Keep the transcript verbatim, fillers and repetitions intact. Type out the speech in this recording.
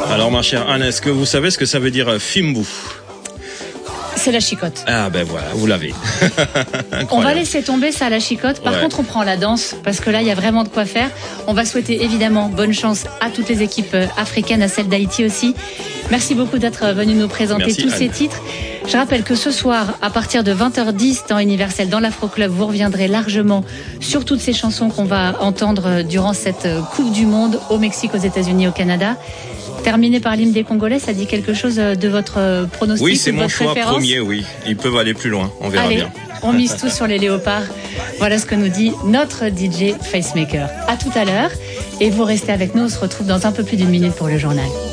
Alors ma chère Anne, est-ce que vous savez ce que ça veut dire Fimbu? C'est la chicotte. Ah ben voilà, vous l'avez. On va laisser tomber ça, la chicotte. Par ouais. contre, on prend la danse, parce que là, il y a vraiment de quoi faire. On va souhaiter évidemment bonne chance à toutes les équipes africaines, à celle d'Haïti aussi. Merci beaucoup d'être venu nous présenter Merci, tous Anne. ces titres. Je rappelle que ce soir, à partir de vingt heures dix, temps universel dans l'Afro-Club, vous reviendrez largement sur toutes ces chansons qu'on va entendre durant cette Coupe du Monde au Mexique, aux États-Unis, au Canada. Terminé par l'hymne des Congolais, ça dit quelque chose de votre pronostic? Oui, c'est de mon votre choix préférence? premier, oui. Ils peuvent aller plus loin, on verra Allez, bien. On mise tout sur les léopards. Voilà ce que nous dit notre D J Facemaker. À tout à l'heure. Et vous restez avec nous, on se retrouve dans un peu plus d'une minute pour le journal.